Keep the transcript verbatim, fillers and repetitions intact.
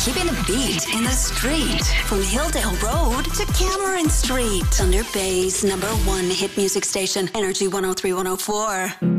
Keeping the beat in the street. From Hilldale Road to Cameron Street. Thunder Bay's number one hit music station, Energy one oh three point one oh four.